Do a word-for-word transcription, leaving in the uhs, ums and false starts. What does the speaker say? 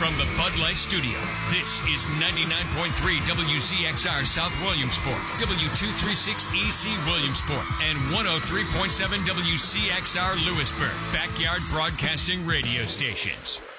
From the Bud Light Studio, this is ninety-nine point three W C X R South Williamsport, W two thirty-six E C Williamsport, and one oh three point seven W C X R Lewisburg, Backyard Broadcasting Radio Stations.